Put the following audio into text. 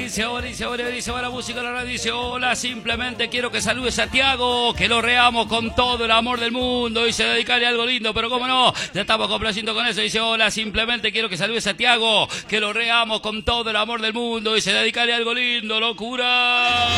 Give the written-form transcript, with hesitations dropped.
dice, va la música, la radio dice, hola, simplemente quiero que saludes a Tiago, que lo reamos con todo el amor del mundo, y se dedicarle algo lindo, pero cómo no, ya estamos complaciendo con eso, dice, hola, simplemente quiero que saludes a Tiago, que lo reamos con todo el amor del mundo, y se dedicarle algo lindo, locura.